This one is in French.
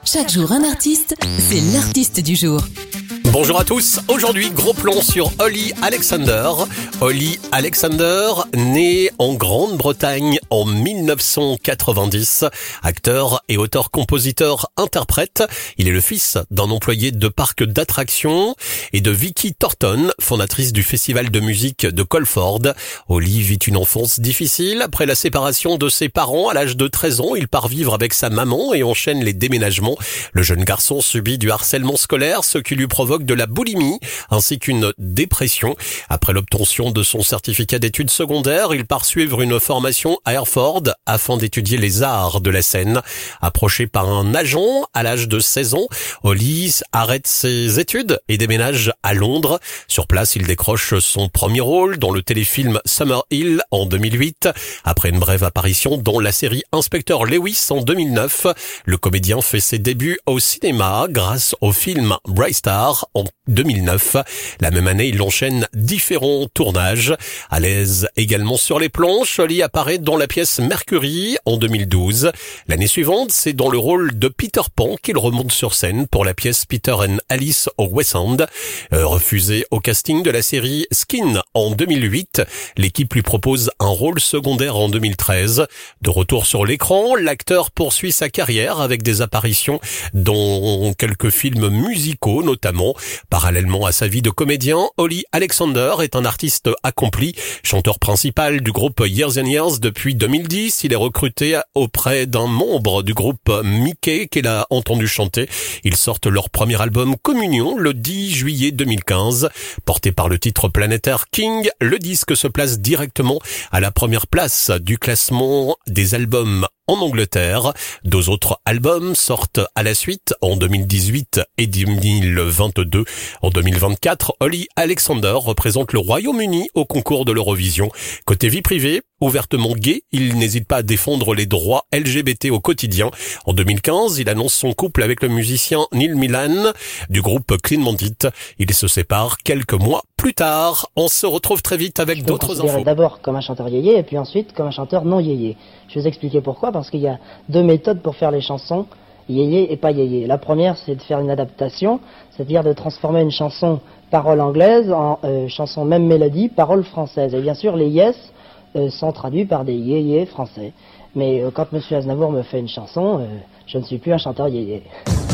Chaque jour un artiste, c'est l'artiste du jour. Bonjour à tous, aujourd'hui gros plan sur Holly Alexander. Holly Alexander, né en Grande-Bretagne en 1990, acteur et auteur-compositeur-interprète. Il est le fils d'un employé de parc d'attractions et de Vicky Thornton, fondatrice du festival de musique de Colford. Holly vit une enfance difficile. Après la séparation de ses parents à l'âge de 13 ans, il part vivre avec sa maman et enchaîne les déménagements. Le jeune garçon subit du harcèlement scolaire, ce qui lui provoque de la boulimie ainsi qu'une dépression. Après l'obtention de son certificat d'études secondaires, il part suivre une formation à Hereford afin d'étudier les arts de la scène. Approché par un agent à l'âge de 16 ans, Holly arrête ses études et déménage à Londres. Sur place, il décroche son premier rôle dans le téléfilm Summer Hill en 2008. Après une brève apparition dans la série Inspecteur Lewis en 2009, le comédien fait ses débuts au cinéma grâce au film Bright Star en 2009. La même année, il enchaîne différents tournages. À l'aise également sur les planches, Holly apparaît dans la pièce Mercury en 2012. L'année suivante, c'est dans le rôle de Peter Pan qu'il remonte sur scène pour la pièce Peter and Alice au West End. Refusé au casting de la série Skin en 2008, l'équipe lui propose un rôle secondaire en 2013. De retour sur l'écran, l'acteur poursuit sa carrière avec des apparitions dans quelques films musicaux notamment. Parallèlement à sa vie de comédien, Holly Alexander est un artiste accompli, chanteur principal du groupe Years and Years depuis 2010. Il est recruté auprès d'un membre du groupe Mickey qu'il a entendu chanter. Ils sortent leur premier album Communion le 10 juillet 2015. Porté par le titre planétaire King, le disque se place directement à la première place du classement des albums en Angleterre. Deux autres albums sortent à la suite en 2018 et 2022. En 2024, Holly Alexander représente le Royaume-Uni au concours de l'Eurovision. Côté vie privée, ouvertement gay, il n'hésite pas à défendre les droits LGBT au quotidien. En 2015, il annonce son couple avec le musicien Neil Millan du groupe Clean Bandit. Ils se séparent quelques mois plus tard. On se retrouve très vite avec d'autres infos. D'abord comme un chanteur yéyé et puis ensuite comme un chanteur non yéyé. Je vais vous expliquer pourquoi, parce qu'il y a deux méthodes pour faire les chansons, yéyé et pas yéyé. La première, c'est de faire une adaptation, c'est-à-dire de transformer une chanson parole anglaise en chanson même mélodie, parole française. Et bien sûr, les yes sont traduits par des yéyés français. Mais quand Monsieur Aznavour me fait une chanson, je ne suis plus un chanteur yéyé.